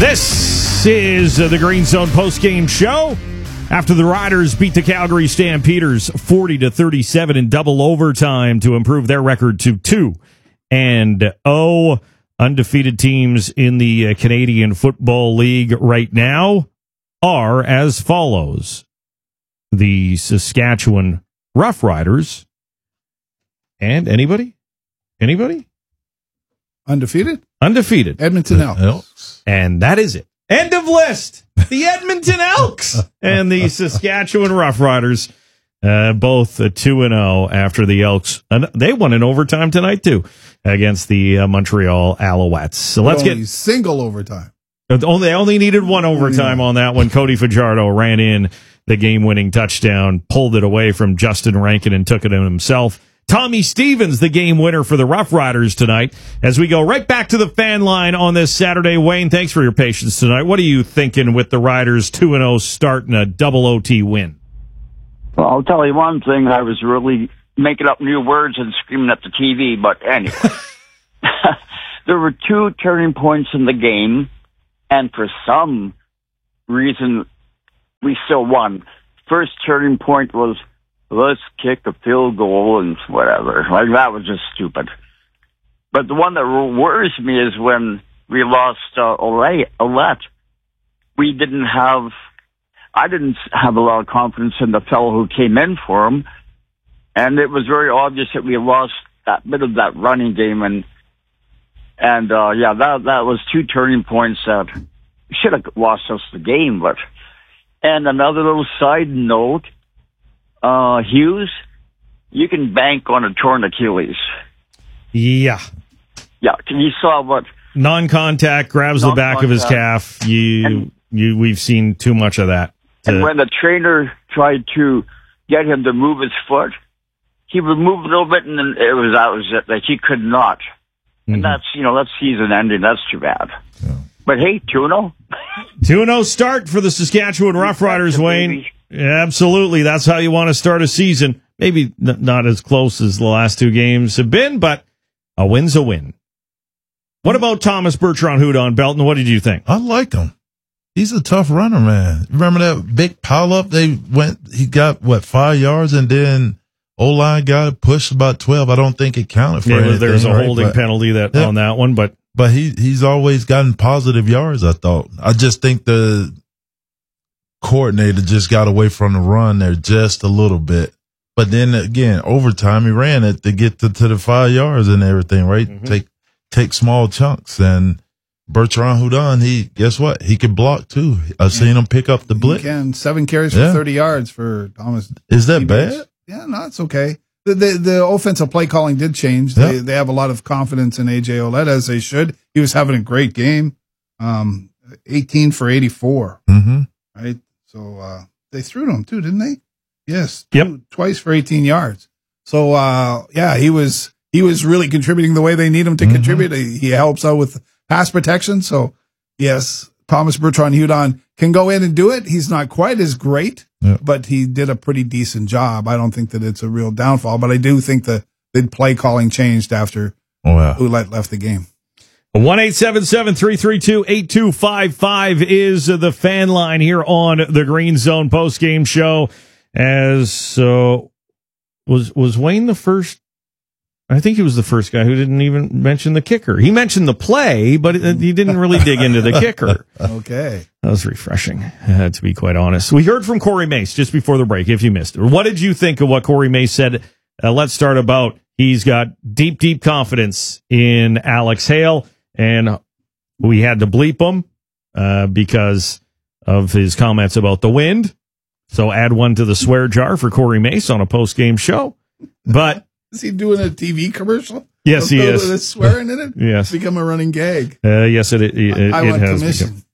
This is the Green Zone postgame show. After the Riders beat the Calgary Stampeders 40-37 in double overtime to improve their record to 2-0. Undefeated teams in the Canadian Football League right now are as follows. The Saskatchewan Roughriders. And anybody? Undefeated? Undefeated. Edmonton Elks. And that is it. End of list. The Edmonton Elks and the Saskatchewan Roughriders, both 2-0 after the Elks. They won in overtime tonight, too, against the Montreal Alouettes. So let's get single overtime. They only needed one overtime on that one. Cody Fajardo ran in the game-winning touchdown, pulled it away from Justin Rankin and took it in himself. Tommy Stevens, the game winner for the Rough Riders tonight. As we go right back to the fan line on this Saturday. Wayne, thanks for your patience tonight. What are you thinking with the Riders 2-0 start and a double OT win? Well, I'll tell you one thing. I was really making up new words and screaming at the TV, but anyway. There were two turning points in the game, and for some reason, we still won. First turning point was, let's kick a field goal and whatever. Like, that was just stupid. But the one that worries me is when we lost Ouellette. I didn't have a lot of confidence in the fellow who came in for him, and it was very obvious that we lost that bit of that running game, and that was two turning points that should have lost us the game. And another little side note, Hughes, you can bank on a torn Achilles. Yeah. Yeah, you saw what? Non-contact, grabs the back of his calf. We've seen too much of that. And when the trainer tried to get him to move his foot, he would move a little bit, and then that was it. Like, he could not. And that's season ending. That's too bad. Yeah. But hey, 2-0. 2-0 start for the Saskatchewan Roughriders, Wayne. Absolutely. That's how you want to start a season. Maybe not as close as the last two games have been, but a win's a win. What about Thomas Bertrand-Hudon, Belton? What did you think? I like him. He's a tough runner, man. Remember that big pile-up? He got, 5 yards, and then O-line got it, pushed about 12. I don't think it counted for anything. There's a holding penalty on that one, but he's always gotten positive yards, I thought. I just think the coordinator just got away from the run there just a little bit. But then again, overtime, he ran it to get to the 5 yards and everything, right? Mm-hmm. Take small chunks. And Bertrand-Hudon, guess what? He can block too. I've seen him pick up the blitz. He can. 7 carries for 30 yards for Thomas. Is that bad? Yeah, no, it's okay. The offensive play calling did change. Yeah. They have a lot of confidence in A.J. Ouellette, as they should. He was having a great game. 18 for 84. Mm-hmm. Right? So they threw to him too, didn't they? Yes. Twice for 18 yards. So he was really contributing the way they need him to contribute. He helps out with pass protection. So yes, Thomas Bertrand-Hudon can go in and do it. He's not quite as great, but he did a pretty decent job. I don't think that it's a real downfall, but I do think the play calling changed after Ouellette left the game. 1-877-332-8255 is the fan line here on the Green Zone postgame show. Was Wayne the first? I think he was the first guy who didn't even mention the kicker. He mentioned the play, but he didn't really dig into the kicker. Okay. That was refreshing, to be quite honest. We heard from Corey Mace just before the break, if you missed it. What did you think of what Corey Mace said? Let's start about he's got deep confidence in Alex Hale, and we had to bleep him because of his comments about the wind. So add one to the swear jar for Corey Mace on a post-game show. But is he doing a TV commercial? Yes, he is. With swearing in it? Yes. It's become a running gag. Yes, it want has commission.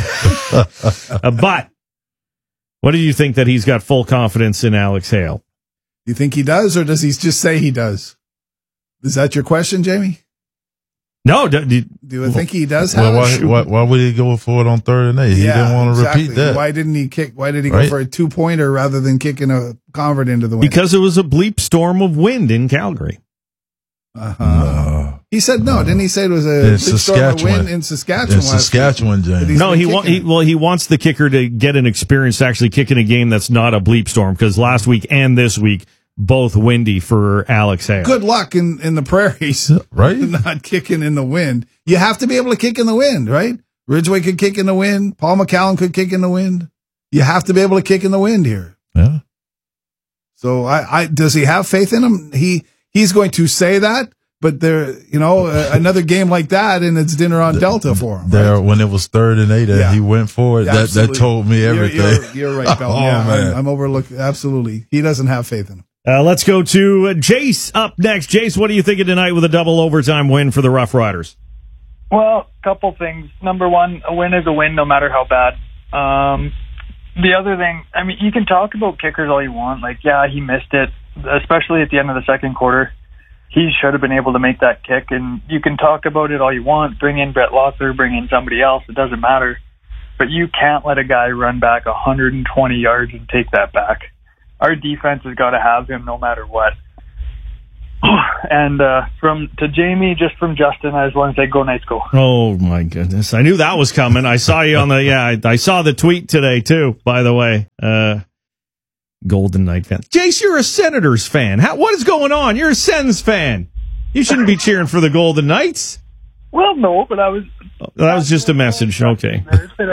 But what do you think that he's got full confidence in Alex Hale? Do you think he does, or does he just say he does? Is that your question, Jamie? No. Do you think he does have why would he go for it on third and 8? He didn't want to repeat that. Why didn't he kick? Why did he go for a 2-pointer rather than kicking a convert into the wind? Because it was a bleep storm of wind in Calgary. Uh-huh. He said no. Didn't he say it was a Saskatchewan win in Saskatchewan? In Saskatchewan, James. No, he wants the kicker to get an experience to actually kick in a game that's not a bleep storm, because last week and this week, both windy for Alex Hale. Good luck in the prairies, right? Not kicking in the wind. You have to be able to kick in the wind, right? Ridgway could kick in the wind. Paul McCallum could kick in the wind. You have to be able to kick in the wind here. Yeah. So does he have faith in him? He's going to say that, but another game like that, and it's dinner on Delta for him. There, right? When it was 3rd and 8, and he went for it. Yeah, that told me everything. You're right, Bill. Man. I'm overlooking. Absolutely, he doesn't have faith in him. Let's go to Jace up next. Jace, what are you thinking tonight with a double overtime win for the Rough Riders? Well, a couple things. Number one, a win is a win, no matter how bad. The other thing, I mean, you can talk about kickers all you want. Like, yeah, he missed it, especially at the end of the second quarter. He should have been able to make that kick, and you can talk about it all you want. Bring in Brett Lothar, bring in somebody else. It doesn't matter. But you can't let a guy run back 120 yards and take that back. Our defense has got to have him no matter what. And to Jamie, just from Justin, I just want to say, go Knights, go. Oh my goodness! I knew that was coming. I saw you on the I saw the tweet today too. By the way, Golden Knight fan. Jace, you're a Senators fan. What is going on? You're a Sens fan. You shouldn't be cheering for the Golden Knights. Well, no, but that was just a message. Okay,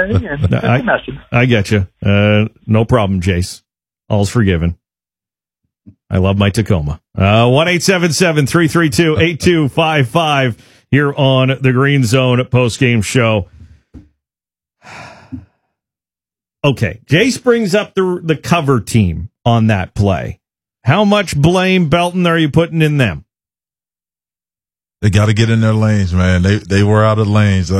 I get you. No problem, Jace. All's forgiven. I love my Tacoma. 1-877-332-8255 here on the Green Zone postgame show. Okay, Jace brings up the cover team on that play. How much blame, Belton, are you putting in them? They got to get in their lanes, man. They were out of lanes.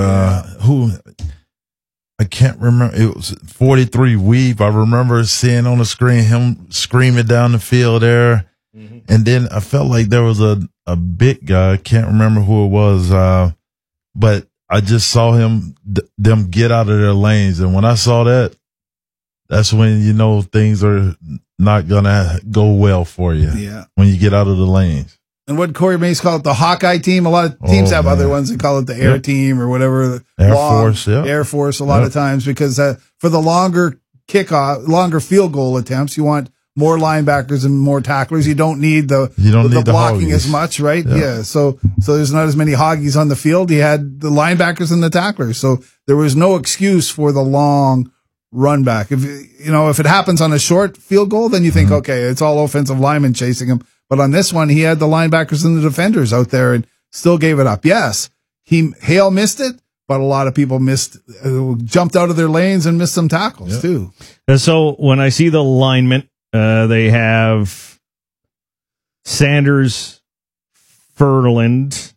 I can't remember. It was 43 Weave. I remember seeing on the screen him screaming down the field there. Mm-hmm. And then I felt like there was a big guy. I can't remember who it was. But I just saw them get out of their lanes. And when I saw that, that's when you know things are not going to go well for you. Yeah. When you get out of the lanes. And what Corey Mace called it, the Hawkeye team. A lot of teams have other ones. They call it the Air Team or whatever. Air Force a lot of times, because for the longer field goal attempts, you want more linebackers and more tacklers. You don't need the blocking as much, right? Yeah. So there's not as many hoggies on the field. You had the linebackers and the tacklers. So there was no excuse for the long run back. If it happens on a short field goal, then you think, okay, it's all offensive linemen chasing him. But on this one, he had the linebackers and the defenders out there and still gave it up. Yes, Hale missed it, but a lot of people jumped out of their lanes and missed some tackles too. And so when I see the alignment, they have Sanders, Furland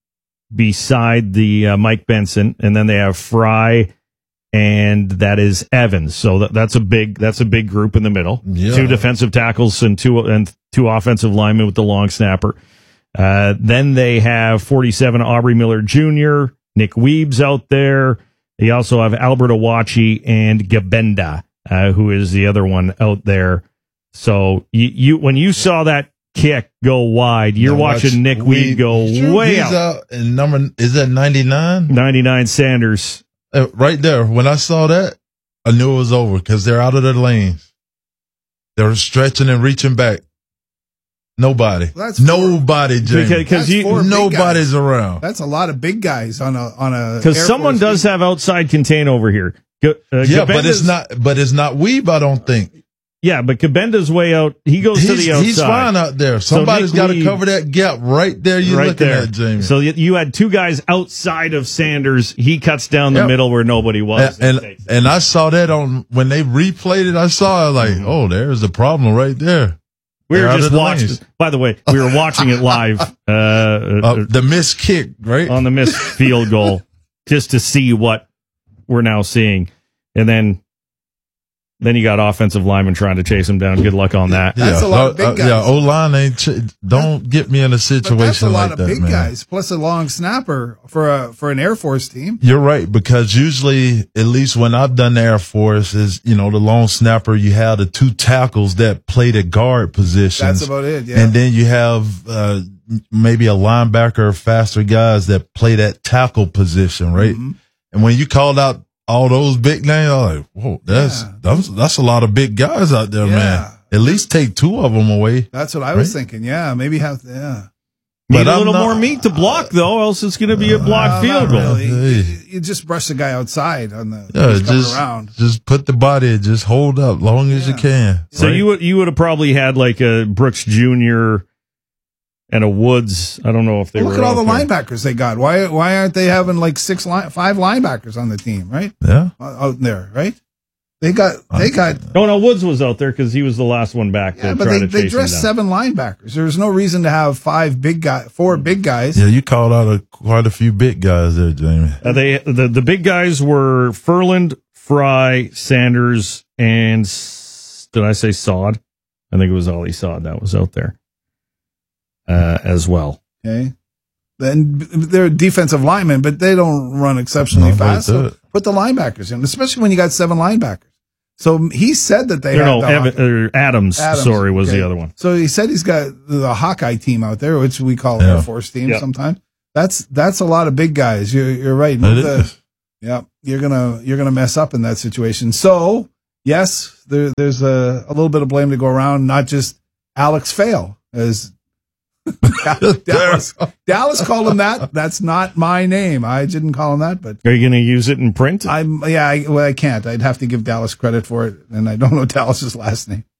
beside the Mike Benson, and then they have Fry, and that is Evans. So that's a big group in the middle. Yeah. 2 defensive tackles and two offensive linemen with the long snapper. Then they have 47 Aubrey Miller Jr., Nick Weeb's out there. They also have Albert Awachi and Gabenda, who is the other one out there. So you when you saw that kick go wide, you're watching Nick Weeb go way out. And number is that 99? 99 Sanders. Right there. When I saw that, I knew it was over because they're out of their lanes. They're stretching and reaching back. Nobody, James. Because nobody's around. That's a lot of big guys on a. Because someone does have outside contain over here. But it's not Weeb. I don't think. Yeah, but Kabenda's way out. He goes to the outside. He's fine out there. Somebody's got to cover that gap right there. You're looking at Jamie. So you had 2 guys outside of Sanders. He cuts down the middle where nobody was. And I saw that when they replayed it. I saw it like, oh, there's the problem right there. We were just watching. By the way, we were watching it live. The missed kick, right? On the missed field goal, just to see what we're now seeing. And then Then you got offensive linemen trying to chase him down. Good luck on that. That's a lot of big guys. Yeah, O-line don't get me in a situation like that, man. That's a lot of big guys, plus a long snapper for an Air Force team. You're right, because usually, at least when I've done the Air Force, is, the long snapper, you have the 2 tackles that play the guard positions. That's about it, yeah. And then you have maybe a linebacker or faster guys that play that tackle position, right? Mm-hmm. And when you called out all those big names, I'm like, whoa, that's a lot of big guys out there, man. At least take 2 of them away. That's what I was thinking. Yeah, maybe Need a little more meat to block, though, else it's going to be a blocked field goal. Really. You just brush the guy outside on the around. Just put the body, just hold up long as you can. So right? you would have probably had like a Brooks Jr. and a Woods. I don't know if they were. Look at all the linebackers they got. Why aren't they having like 5 linebackers on the team? Right? Yeah, out there, right? They got. Oh no, Woods was out there because he was the last one back. Yeah, but they dressed 7 linebackers. There's no reason to have 4 big guys. Yeah, you called out quite a few big guys there, Jamie. The big guys were Furland, Fry, Sanders, and did I say Sod? I think it was Ollie Sod that was out there. As well. Okay. Then they're defensive linemen, but they don't run exceptionally fast. So put the linebackers in, especially when you got 7 linebackers. So he said that they had Adams, sorry, was the other one. So he said he's got the Hawkeye team out there, which we call Air Force team sometimes. That's a lot of big guys. You're right. You're gonna mess up in that situation. So yes, there's a little bit of blame to go around, not just Alex Fail, as Dallas called him that. That's not my name. I didn't call him that. But are you going to use it in print? I can't. I'd have to give Dallas credit for it, and I don't know Dallas's last name.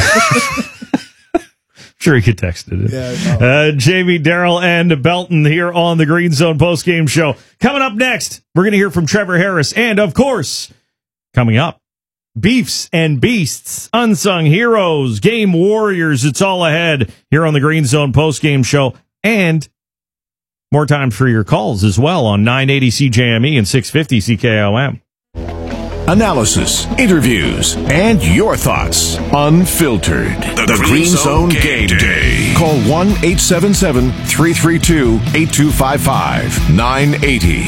Sure, he could text it. Yeah, Jamie, Darryl, and Belton here on the Green Zone postgame show. Coming up next, we're going to hear from Trevor Harris, and of course, coming up, Beefs and Beasts, Unsung Heroes, Game Warriors. It's all ahead here on the Green Zone postgame show. And more time for your calls as well on 980 CJME and 650 CKOM. Analysis, interviews, and your thoughts unfiltered. The Green Zone Game Day. Call 1-877-332-8255. 980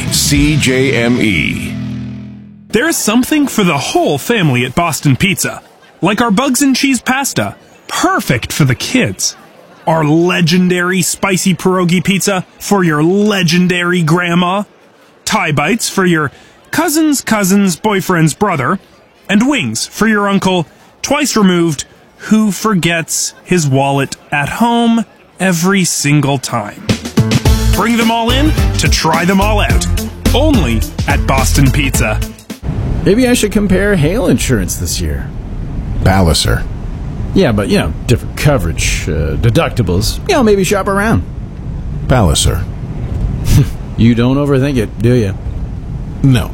CJME. There's something for the whole family at Boston Pizza. Like our Bugs and Cheese Pasta. Perfect for the kids. Our legendary spicy pierogi pizza for your legendary grandma. Thai bites for your cousin's boyfriend's brother. And wings for your uncle, twice removed, who forgets his wallet at home every single time. Bring them all in to try them all out. Only at Boston Pizza. Maybe I should compare hail insurance this year. Palliser. Yeah, but, different coverage, deductibles. Maybe shop around. Palliser. You don't overthink it, do you? No.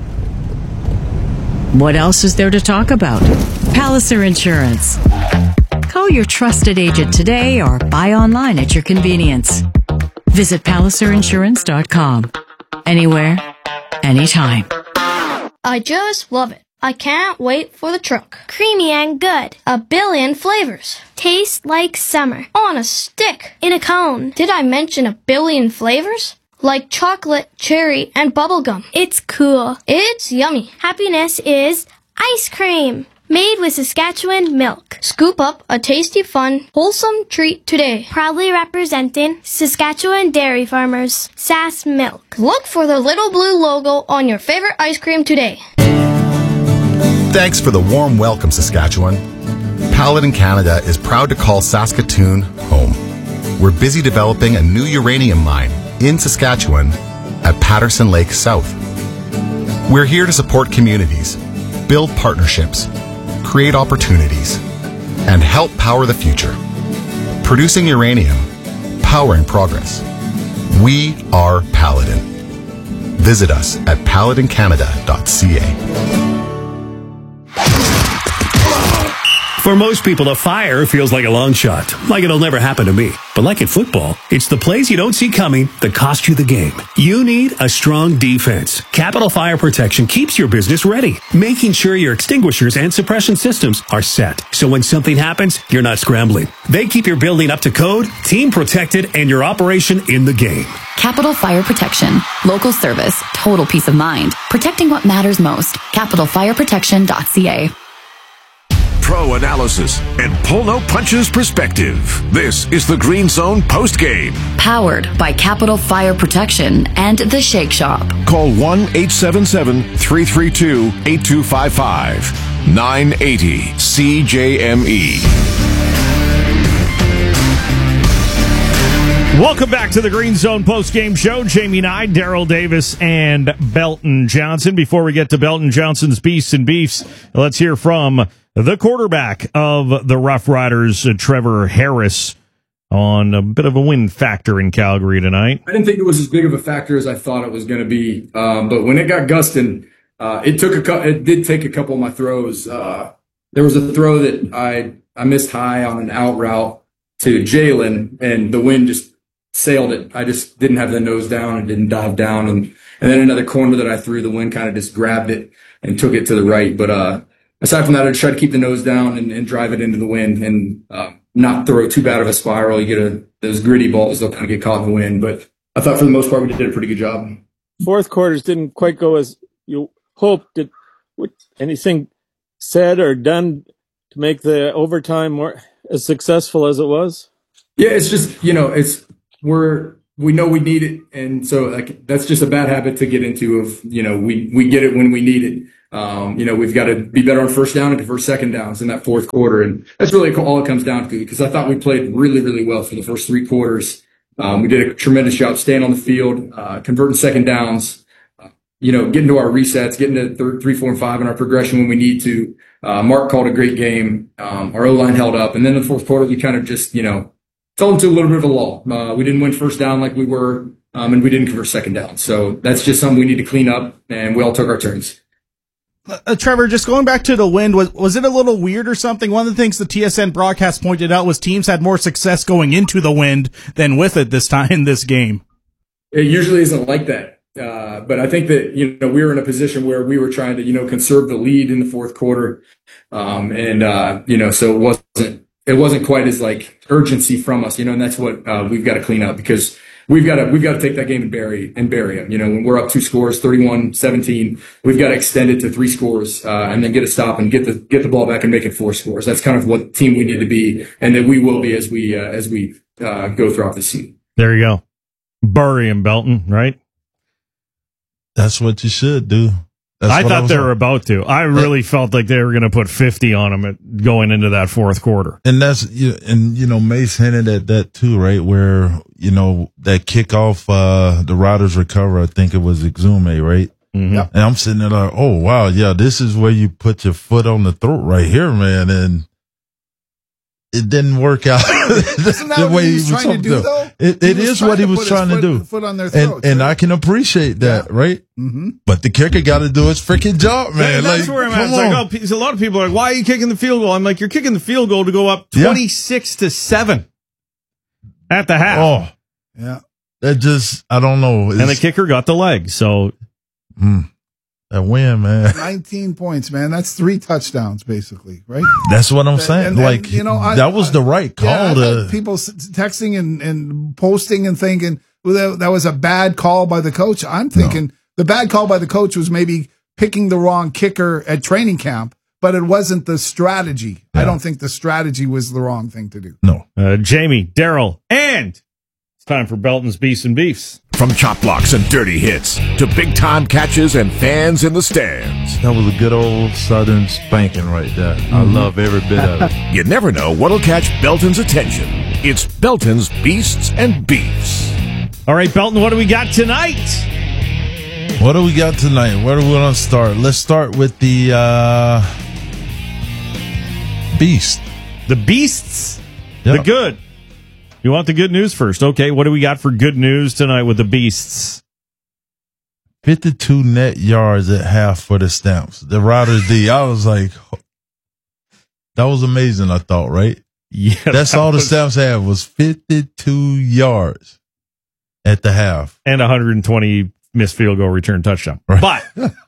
What else is there to talk about? Palliser Insurance. Call your trusted agent today or buy online at your convenience. Visit PalliserInsurance.com. Anywhere, anytime. I just love it. I can't wait for the truck. Creamy and good. 1 billion flavors. Tastes like summer. On a stick. In a cone. Did I mention 1 billion flavors? Like chocolate, cherry, and bubblegum. It's cool. It's yummy. Happiness is ice cream. Made with Saskatchewan milk. Scoop up a tasty, fun, wholesome treat today. Proudly representing Saskatchewan dairy farmers. Sass Milk. Look for the little blue logo on your favorite ice cream today. Thanks for the warm welcome, Saskatchewan. Paladin Canada is proud to call Saskatoon home. We're busy developing a new uranium mine in Saskatchewan at Patterson Lake South. We're here to support communities, build partnerships, create opportunities, and help power the future. Producing uranium, powering progress. We are Paladin. Visit us at paladincanada.ca. For most people, a fire feels like a long shot, like it'll never happen to me. But like in football, it's the plays you don't see coming that cost you the game. You need a strong defense. Capital Fire Protection keeps your business ready, making sure your extinguishers and suppression systems are set. So when something happens, you're not scrambling. They keep your building up to code, team protected, and your operation in the game. Capital Fire Protection. Local service. Total peace of mind. Protecting what matters most. CapitalFireProtection.ca. Pro analysis and pull no punches perspective. This is the Green Zone postgame. Powered by Capital Fire Protection and The Shake Shop. Call 1-877-332-8255. 980 CJME. Welcome back to the Green Zone postgame show. Jamie Nye, Daryl Davis, and Belton Johnson. Before we get to Belton Johnson's Beasts and Beefs, let's hear from the quarterback of the Rough Riders, Trevor Harris, on a bit of a win factor in Calgary tonight. I didn't think it was as big of a factor as I thought it was going to be, but when it got gusting, it did take a couple of my throws. There was a throw that I missed high on an out route to Jalen, and the wind just sailed it. I just didn't have the nose down and didn't dive down, and then another corner that I threw, the wind kind of just grabbed it and took it to the right. But aside from that, I just tried to keep the nose down and drive it into the wind and not throw too bad of a spiral. You get those gritty balls, they'll kind of get caught in the wind. But I thought for the most part we did a pretty good job. Fourth quarters didn't quite go as you hoped. Did anything said or done to make the overtime more as successful as it was? Yeah, it's just, we know we need it, and so that's just a bad habit to get into of, we get it when we need it. We've got to be better on first down and convert second downs in that fourth quarter, and that's really all it comes down to, because I thought we played really, really well for the first three quarters. We did a tremendous job staying on the field, converting second downs, getting to our resets, getting to 3, 4, and 5 in our progression when we need to. Mark called a great game. Our O-line held up, and then in the fourth quarter we kind of just, fell into a little bit of a lull. We didn't win first down like we were, and we didn't convert second down. So that's just something we need to clean up, and we all took our turns. Trevor, just going back to the wind, was it a little weird or something? One of the things the TSN broadcast pointed out was teams had more success going into the wind than with it this time in this game. It usually isn't like that. But I think that, we were in a position where we were trying to, conserve the lead in the fourth quarter. So it wasn't quite as urgency from us, and that's what we've got to clean up, because we've got to take that game and bury them. When we're up 2 scores, 31-17, we've got to extend it to 3 scores, and then get a stop and get the ball back and make it 4 scores. That's kind of what team we need to be, and that we will be as we go throughout the season. There you go. Bury him, Belton, right? That's what you should do. I thought they were about to. I really felt like they were going to put 50 on him going into that fourth quarter. And Mace hinted at that too, right? Where, that kickoff, the Riders recover, I think it was Exume, right? Mm-hmm. And I'm sitting there like, oh, wow, yeah, this is where you put your foot on the throat right here, man. And it didn't work out the way he was trying to do, though? It is what he was trying to do. Foot on their throat, and I can appreciate that, right? Mm-hmm. But the kicker got to do his freaking job, man. That's where I'm at. It's a lot of people are like, why are you kicking the field goal? I'm like, you're kicking the field goal to go up 26-7 at the half. Oh, yeah. That just, I don't know. And the kicker got the leg, so. That win, man. 19 points, man. That's 3 touchdowns, basically, right? That's what I'm saying. That was the right call. People texting and posting and thinking, well, that was a bad call by the coach. I'm thinking the bad call by the coach was maybe picking the wrong kicker at training camp, but it wasn't the strategy. Yeah. I don't think the strategy was the wrong thing to do. No. Jamie, Daryl, and it's time for Belton's Beasts and Beefs. From chop blocks and dirty hits to big-time catches and fans in the stands. That was a good old Southern spanking right there. I love every bit of it. You never know what'll catch Belton's attention. It's Belton's Beasts and Beefs. All right, Belton, what do we got tonight? What do we got tonight? Where do we want to start? Let's start with the Beast. The Beasts? Yep. The good. You want the good news first? Okay, what do we got for good news tonight with the Beasts? 52 net yards at half for the Stamps. The Riders D. I was like, That was amazing, I thought, right? Yeah. That's all the Stamps had was 52 yards at the half. And 120 missed field goal return touchdown. Right.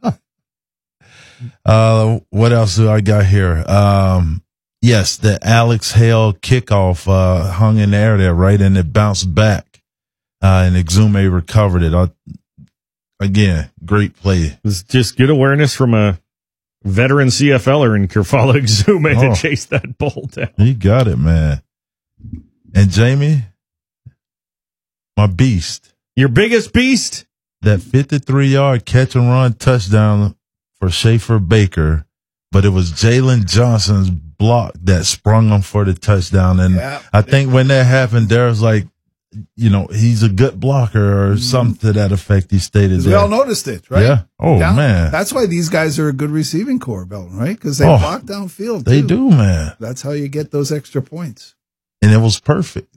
But what else do I got here? Yes, the Alex Hale kickoff hung in the air there, right? And it bounced back. And Exume recovered it. Again, great play. It was just good awareness from a veteran CFLer in Kerfalo Exume to chase that ball down. He got it, man. And Jamie, my beast. Your biggest beast? That 53-yard catch and run touchdown for Schaefer Baker, but it was Jalen Johnson's block that sprung him for the touchdown. And I think when that happened, there was like, he's a good blocker or something to that effect. He stated we all noticed it, right? Yeah. Oh, man. That's why these guys are a good receiving corps, Belton, right? Because they block downfield. They do, man. That's how you get those extra points. And it was perfect.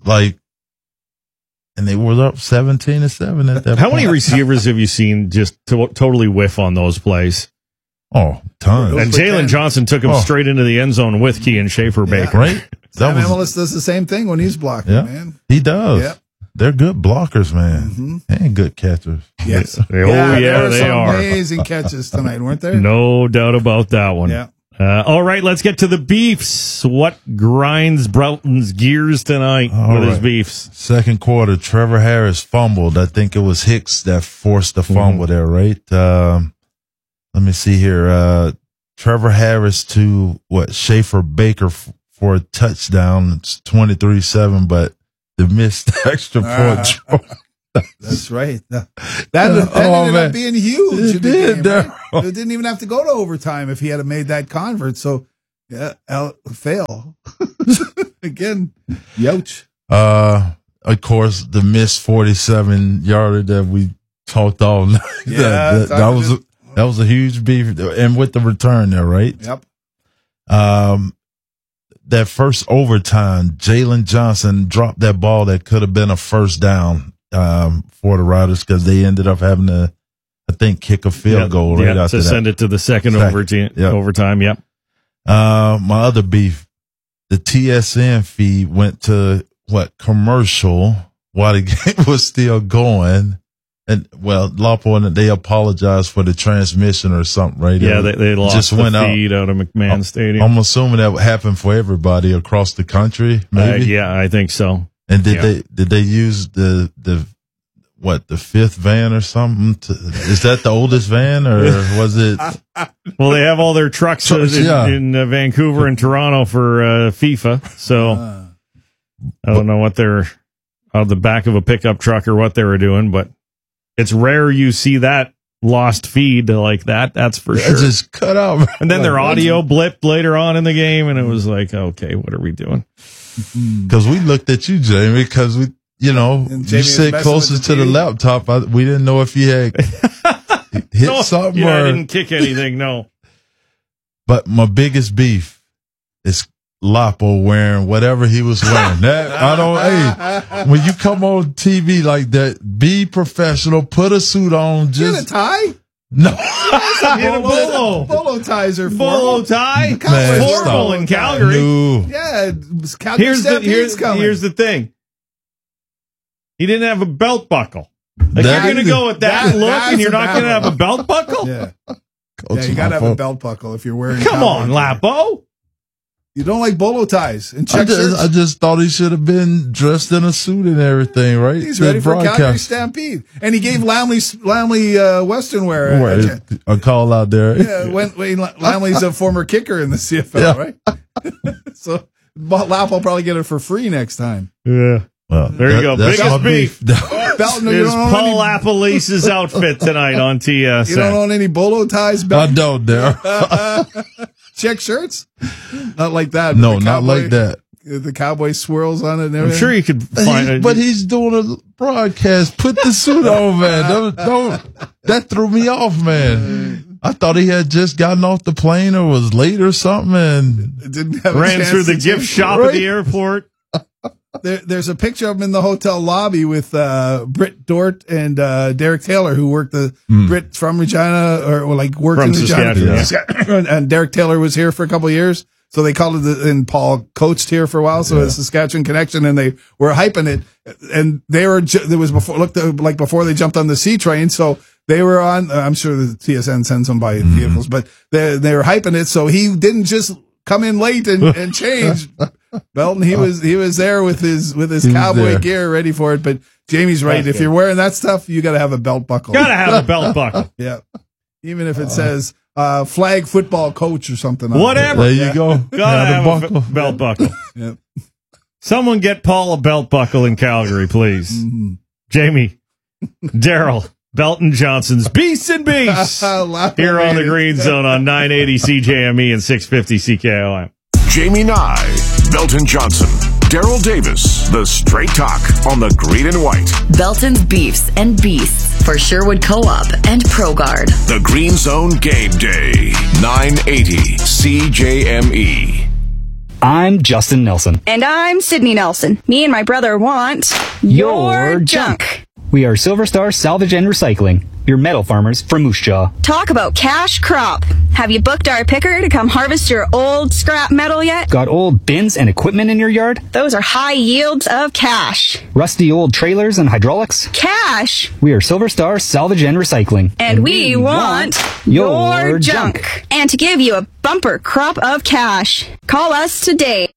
And they were up 17-7 at that How point. many receivers have you seen just totally whiff on those plays? Oh, tons. And Jalen Johnson took him straight into the end zone with Key and Schaefer Baker. Right? Sam Emilus does the same thing when he's blocking, man. He does. Yep. They're good blockers, man. And good catchers. Yes. There were some are. Amazing catches tonight, weren't there? No doubt about that one. Yeah. All right, let's get to the beefs. What grinds Broughton's gears tonight with his beefs? Second quarter, Trevor Harris fumbled. I think it was Hicks that forced the fumble there, right? Let me see here. Trevor Harris to Schaefer Baker for a touchdown. It's 23-7, but the missed extra point. That's right. That ended up being huge. It did. Right? It didn't even have to go to overtime if he had made that convert. So, fail. Again, youch. Of course, the missed 47-yarder that we talked all night. Yeah, that was a huge beef. And with the return there, right? Yep. That first overtime, Jalen Johnson dropped that ball that could have been a first down for the Riders because they ended up having to, I think, kick a field goal right after to that. send it to the second overtime. Yep. My other beef, the TSN feed went to commercial while the game was still going. And Lawport, they apologized for the transmission or something, right? Yeah, they lost the feed out of McMahon Stadium. I'm assuming that happened for everybody across the country, maybe. Yeah, I think so. And did they use the fifth van or something? Is that the oldest van or was it? Well, they have all their trucks in Vancouver and Toronto for FIFA. So I don't know what they're on the back of a pickup truck or what they were doing, but it's rare you see that lost feed like that. That's for sure. Just cut out. And then their audio blipped later on in the game, and it was like, okay, what are we doing? Because we looked at you, Jamie, because we, you sit closer to the laptop. We didn't know if you had hit something I didn't kick anything, no. But my biggest beef is Lapo wearing whatever he was wearing. When you come on TV like that, be professional, put a suit on. Get a tie? No. Get a bolo. Bolo ties are bolo tie? Formal in Calgary. No. Yeah, Calgary Stampede's coming. Here's the thing. He didn't have a belt buckle. You're going to go with that look and you're not going to have a belt buckle? Yeah. You got to have a belt buckle if you're wearing Come on, Lapo. You don't like bolo ties and check shirts? I just thought he should have been dressed in a suit and everything, right? He's ready for Calgary Stampede. And he gave Lamley Western wear a call out there. Yeah, Wayne Lamley's a former kicker in the CFL, right? So Lap will probably get it for free next time. Yeah. Well, there you go. Biggest beef. Belton, is Paul Lapalice's outfit tonight on TSN. You don't own any bolo ties, I Belton? don't dare. Check shirts? Not like that. No, not like that. The cowboy swirls on it and everything. I'm sure you could find it. But he's doing a broadcast. Put the suit on, man. Don't. That threw me off, man. I thought he had just gotten off the plane or was late or something and didn't have ran through the gift shop at the airport. There's a picture of him in the hotel lobby with Britt Dort and Derek Taylor, who worked Britt from Regina or worked from in Regina. Saskatchewan. And Derek Taylor was here for a couple of years. So they called it, and Paul coached here for a while. So it's Saskatchewan Connection, and they were hyping it. And they were, there was before, like before they jumped on the C train. So they were on, I'm sure the TSN sends them by vehicles, but they were hyping it. So he didn't just come in late and change. Belton, he was there with his cowboy gear ready for it. But Jamie's right. If you're wearing that stuff, you got to have a belt buckle. Got to have a belt buckle. Yeah. Even if it says flag football coach or something. Whatever. There you go. Gotta have a belt buckle. Yep. Someone get Paul a belt buckle in Calgary, please. Mm-hmm. Jamie, Daryl, Belton Johnson's Beasts and Beasts here on the Green Zone on 980 CJME and 650 CKOM. Jamie Nye, Belton Johnson, Daryl Davis, the Straight Talk on the Green and White. Belton's Beefs and Beasts for Sherwood Co-op and ProGuard. The Green Zone Game Day, 980 CJME. I'm Justin Nelson. And I'm Sydney Nelson. Me and my brother want your junk. We are Silver Star Salvage and Recycling, your metal farmers from Moose Jaw. Talk about cash crop. Have you booked our picker to come harvest your old scrap metal yet? Got old bins and equipment in your yard? Those are high yields of cash. Rusty old trailers and hydraulics? Cash. We are Silver Star Salvage and Recycling. And we want your junk. And to give you a bumper crop of cash, call us today.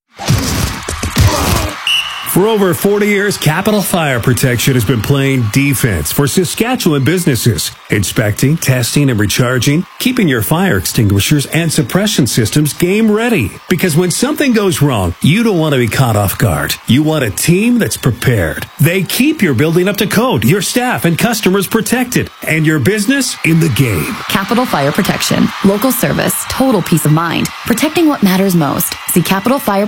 For over 40 years, Capital Fire Protection has been playing defense for Saskatchewan businesses, inspecting, testing, and recharging, keeping your fire extinguishers and suppression systems game ready. Because when something goes wrong, you don't want to be caught off guard. You want a team that's prepared. They keep your building up to code, your staff and customers protected, and your business in the game. Capital Fire Protection. Local service. Total peace of mind. Protecting what matters most. See Capital Fire